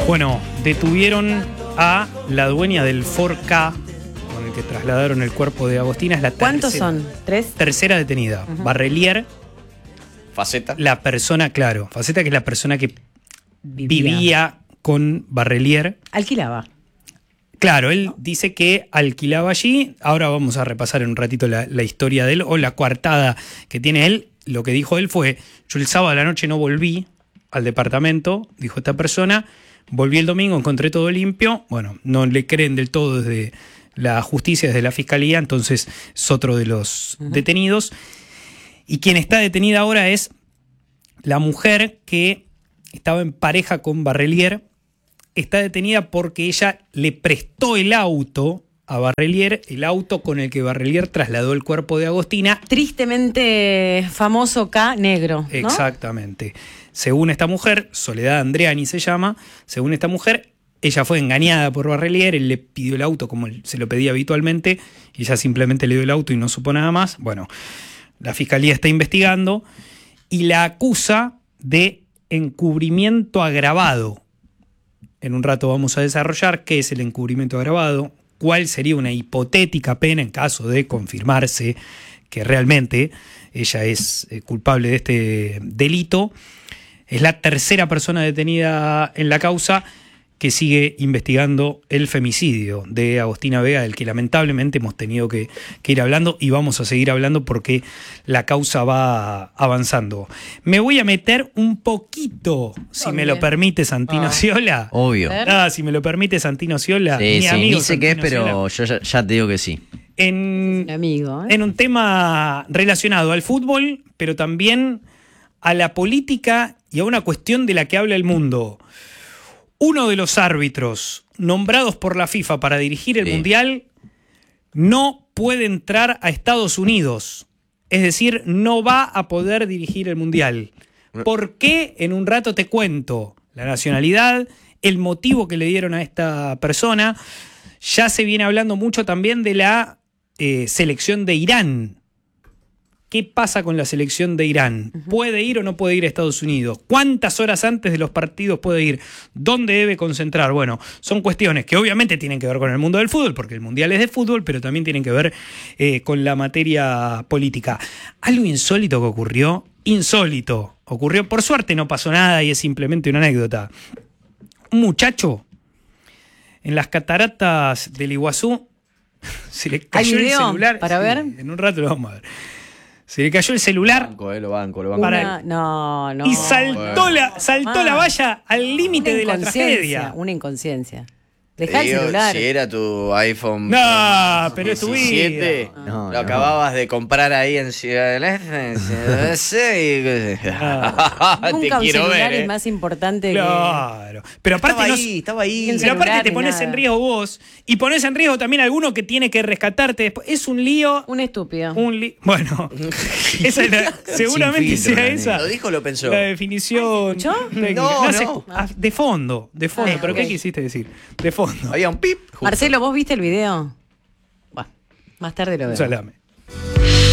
Bueno, detuvieron a la dueña del 4K con el que trasladaron el cuerpo de Agostina. Es la ¿Cuántos son? ¿Tres? Tercera detenida. Barrelier. Faceta. La persona, claro. Faceta, que es la persona que vivía con Barrelier. Alquilaba. Claro, él dice que alquilaba allí. Ahora vamos a repasar en un ratito la historia de él o la coartada que tiene él. Lo que dijo él fue: yo el sábado a la noche no volví al departamento, dijo esta persona. Volví el domingo, encontré todo limpio. Bueno, no le creen del todo desde la justicia, desde la fiscalía, entonces es otro de los detenidos. Y quien está detenida ahora es la mujer que estaba en pareja con Barrelier. Está detenida porque ella le prestó el auto a Barrelier, el auto con el que Barrelier trasladó el cuerpo de Agostina. Tristemente famoso K negro, ¿no? Exactamente. Según esta mujer, Soledad Andreani se llama, según esta mujer, ella fue engañada por Barrelier, él le pidió el auto como se lo pedía habitualmente, y ella simplemente le dio el auto y no supo nada más. Bueno, la fiscalía está investigando y la acusa de encubrimiento agravado. En un rato vamos a desarrollar qué es el encubrimiento agravado, cuál sería una hipotética pena en caso de confirmarse que realmente ella es culpable de este delito. Es la tercera persona detenida en la causa que sigue investigando el femicidio de Agostina Vega, del que lamentablemente hemos tenido que ir hablando y vamos a seguir hablando porque la causa va avanzando. Me voy a meter un poquito, si me lo permite Santino Sciola. Obvio. Si me lo permite Santino Sciola. Sí, mi amigo ni sé qué es, Santino pero Sciola. yo ya te digo que sí. Un amigo, En un tema relacionado al fútbol, pero también a la política y a una cuestión de la que habla el mundo. Uno de los árbitros nombrados por la FIFA para dirigir el Mundial no puede entrar a Estados Unidos. Es decir, no va a poder dirigir el Mundial. ¿Por qué? En un rato te cuento la nacionalidad, el motivo que le dieron a esta persona. Ya se viene hablando mucho también de la selección de Irán. ¿Qué pasa con la selección de Irán? ¿Puede ir o no puede ir a Estados Unidos? ¿Cuántas horas antes de los partidos puede ir? ¿Dónde debe concentrar? Bueno, son cuestiones que obviamente tienen que ver con el mundo del fútbol, porque el Mundial es de fútbol, pero también tienen que ver con la materia política. Algo insólito que ocurrió, ocurrió, por suerte no pasó nada y es simplemente una anécdota. Un muchacho en las cataratas del Iguazú se le cayó el celular. ¿Para ver? En un rato lo vamos a ver. Se le cayó el celular. Lo banco. No. Y saltó la valla al límite de la tragedia. Una inconsciencia. Dejá el celular. Si era tu iPhone. No, pero es tu 17, vida. lo acababas de comprar ahí en Ciudad del Este. Nunca un quiero celular ver, es más importante Claro. Pero aparte estaba ahí. Pero aparte te ni pones nada. en riesgo vos y pones en riesgo también a alguno que tiene que rescatarte después. Es un lío. Un estúpido. Bueno, esa es seguramente Sin filtro, sea la esa. ¿Lo dijo o lo pensó? La definición. ¿Escuchó? técnica. No. De fondo. ¿Pero qué ok. quisiste decir? De fondo. Había un pip. Marcelo, ¿vos viste el video? Bueno, más tarde lo vemos. Salame.